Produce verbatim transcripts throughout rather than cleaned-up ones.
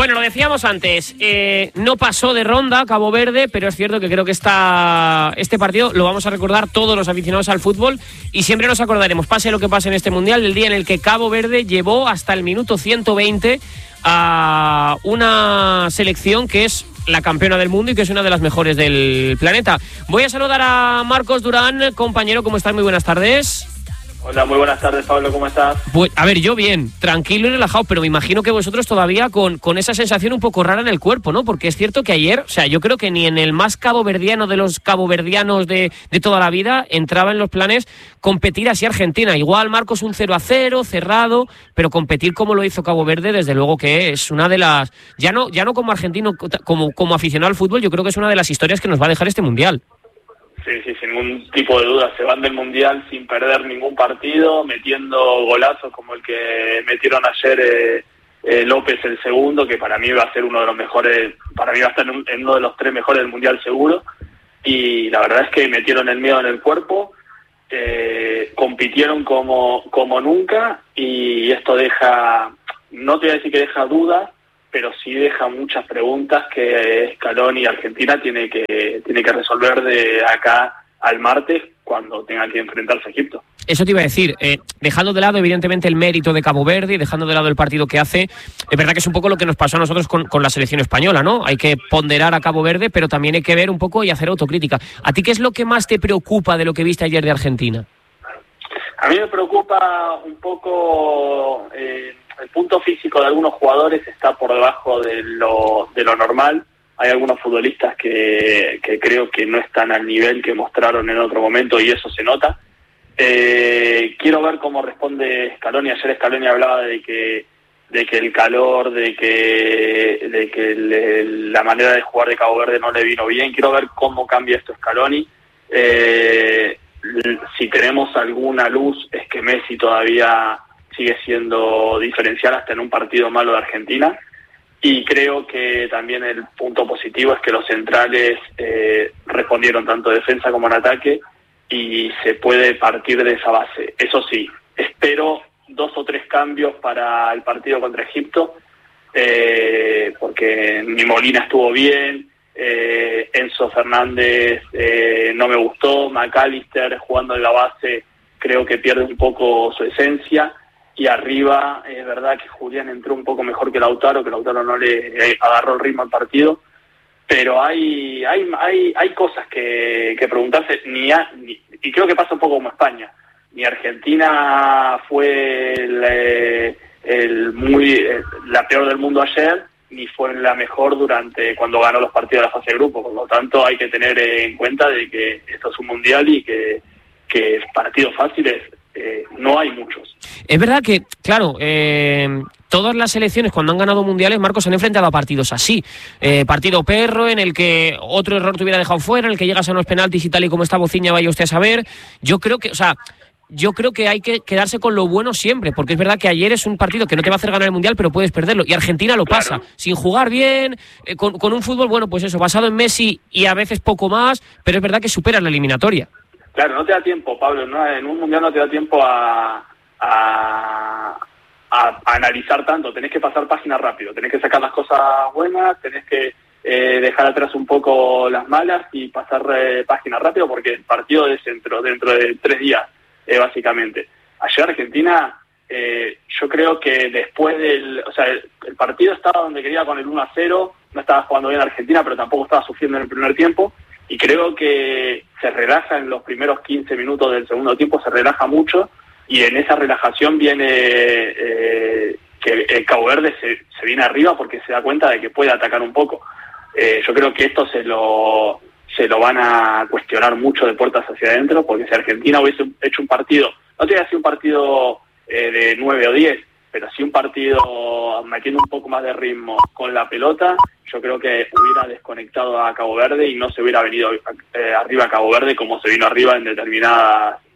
Bueno, lo decíamos antes, eh, no pasó de ronda Cabo Verde, pero es cierto que creo que esta, este partido lo vamos a recordar todos los aficionados al fútbol y siempre nos acordaremos, pase lo que pase en este Mundial, del día en el que Cabo Verde llevó hasta el minuto ciento veinte a una selección que es la campeona del mundo y que es una de las mejores del planeta. Voy a saludar a Marcos Durán, compañero, ¿cómo estás? Muy buenas tardes. Hola, muy buenas tardes, Pablo, ¿cómo estás? Pues, a ver, yo bien, tranquilo y relajado, pero me imagino que vosotros todavía con, con esa sensación un poco rara en el cuerpo, ¿no? Porque es cierto que ayer, o sea, yo creo que ni en el más caboverdiano de los caboverdianos de, de toda la vida entraba en los planes competir así Argentina. Igual, Marcos, un cero a cero, cerrado, pero competir como lo hizo Cabo Verde, desde luego que es una de las... Ya no, ya no como argentino, como, como aficionado al fútbol, yo creo que es una de las historias que nos va a dejar este Mundial. Sí, sí, sin ningún tipo de duda. Se van del Mundial sin perder ningún partido, metiendo golazos como el que metieron ayer eh, eh, López el segundo, que para mí va a ser uno de los mejores, para mí va a estar en, un, en uno de los tres mejores del Mundial seguro. Y la verdad es que metieron el miedo en el cuerpo, eh, compitieron como, como nunca, y esto deja, no te voy a decir que deja dudas, pero sí deja muchas preguntas que Scaloni y Argentina tiene que tiene que resolver de acá al martes cuando tenga que enfrentarse a Egipto. Eso te iba a decir, eh, dejando de lado evidentemente el mérito de Cabo Verde y dejando de lado el partido que hace, es verdad que es un poco lo que nos pasó a nosotros con, con la selección española, ¿no? Hay que ponderar a Cabo Verde, pero también hay que ver un poco y hacer autocrítica. ¿A ti qué es lo que más te preocupa de lo que viste ayer de Argentina? A mí me preocupa un poco... Eh, el punto físico de algunos jugadores está por debajo de lo, de lo normal. Hay algunos futbolistas que, que creo que no están al nivel que mostraron en otro momento y eso se nota. Eh, quiero ver cómo responde Scaloni. Ayer Scaloni hablaba de que de que el calor, de que de que le, la manera de jugar de Cabo Verde no le vino bien. Quiero ver cómo cambia esto Scaloni. Eh, si tenemos alguna luz es que Messi todavía sigue siendo diferencial hasta en un partido malo de Argentina, y creo que también el punto positivo es que los centrales eh, respondieron tanto en defensa como en ataque y se puede partir de esa base. Eso sí, espero dos o tres cambios para el partido contra Egipto, eh, porque mi Molina estuvo bien, eh, Enzo Fernández eh, no me gustó, McAllister jugando en la base creo que pierde un poco su esencia. Y arriba, es verdad que Julián entró un poco mejor que Lautaro, que Lautaro no le agarró el ritmo al partido, pero hay hay hay, hay cosas que, que preguntarse, ni, a, ni y creo que pasa un poco como España. Ni Argentina fue el, el muy la peor del mundo ayer, ni fue la mejor durante cuando ganó los partidos de la fase de grupo. Por lo tanto, hay que tener en cuenta de que esto es un mundial y que, que partidos fáciles Eh, no hay muchos. Es verdad que, claro, eh, todas las selecciones cuando han ganado mundiales, Marcos, se han enfrentado a partidos así. Eh, partido perro, en el que otro error te hubiera dejado fuera, en el que llegas a unos penaltis y tal y como está Bociña, vaya usted a saber. Yo creo que, o sea, yo creo que hay que quedarse con lo bueno siempre, porque es verdad que ayer es un partido que no te va a hacer ganar el mundial, pero puedes perderlo. Y Argentina lo pasa, claro, sin jugar bien, eh, con, con un fútbol, bueno, pues eso, basado en Messi y a veces poco más, pero es verdad que superas la eliminatoria. Claro, no te da tiempo, Pablo, ¿no? En un mundial no te da tiempo a, a, a, a analizar tanto, tenés que pasar páginas rápido, tenés que sacar las cosas buenas, tenés que eh, dejar atrás un poco las malas y pasar eh, páginas rápido, porque el partido es dentro, dentro de tres días, eh, básicamente. Ayer Argentina, eh, yo creo que después del... O sea, el, el partido estaba donde quería con el uno a cero, no estaba jugando bien Argentina, pero tampoco estaba sufriendo en el primer tiempo, y creo que se relaja en los primeros quince minutos del segundo tiempo, se relaja mucho, y en esa relajación viene eh, que el Cabo Verde se, se viene arriba porque se da cuenta de que puede atacar un poco. Eh, yo creo que esto se lo se lo van a cuestionar mucho de puertas hacia adentro, porque si Argentina hubiese hecho un partido, no te voy a decir un partido eh, de nueve o diez, pero sí un partido metiendo un poco más de ritmo con la pelota, yo creo que hubiera desconectado a Cabo Verde y no se hubiera venido eh, arriba a Cabo Verde como se vino arriba en determinadas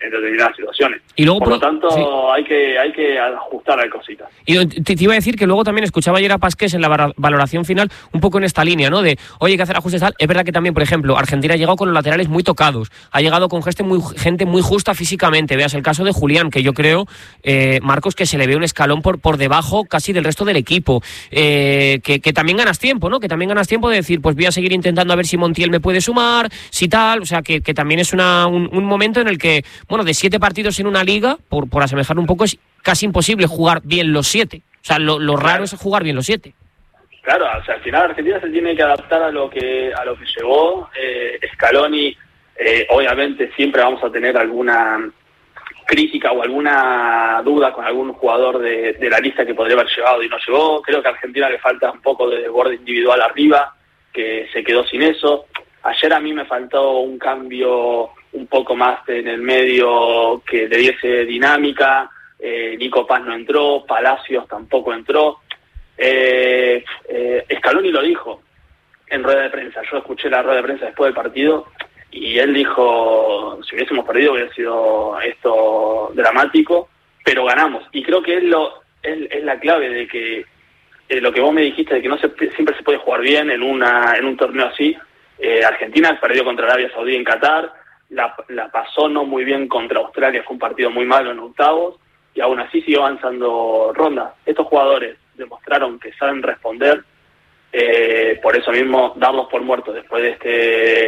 en determinadas situaciones. Y luego, por lo pro... tanto, sí. hay que hay que ajustar a cositas. Y te, te iba a decir que luego también escuchaba ayer a Pasqués en la valoración final un poco en esta línea, ¿no? De, oye, hay que hacer ajustes tal. Es verdad que también, por ejemplo, Argentina ha llegado con los laterales muy tocados, ha llegado con gente muy, gente muy justa físicamente. Veas el caso de Julián, que yo creo, eh, Marcos, que se le ve un escalón por, por debajo casi del resto del equipo. Eh, que, que también ganas tiempo, ¿no? Que también ganas tiempo de decir, pues voy a seguir intentando a ver si Montiel me puede sumar, si tal. O sea, que, que también es una, un, un momento en el que, bueno, de siete partidos en una liga, por, por asemejar un poco, es casi imposible jugar bien los siete. O sea, lo, lo raro es jugar bien los siete. Claro, o sea, al final Argentina se tiene que adaptar a lo que a lo que llegó. Eh, Scaloni, eh, obviamente siempre vamos a tener alguna crítica o alguna duda con algún jugador de, de la lista que podría haber llegado y no llegó. Creo que a Argentina le falta un poco de desborde individual arriba, que se quedó sin eso. Ayer a mí me faltó un cambio un poco más en el medio que le diese dinámica. Eh, Nico Paz no entró, Palacios tampoco entró. Eh, eh, Scaloni lo dijo en rueda de prensa. Yo escuché la rueda de prensa después del partido y él dijo, si hubiésemos perdido hubiera sido esto dramático, pero ganamos. Y creo que es, lo, es, es la clave de que eh, lo que vos me dijiste de que no se, siempre se puede jugar bien en, una, en un torneo así. Eh, Argentina perdió contra Arabia Saudí en Qatar, la, la pasó no muy bien contra Australia, fue un partido muy malo en octavos, y aún así siguió avanzando ronda. Estos jugadores demostraron que saben responder, eh, por eso mismo darlos por muertos después de este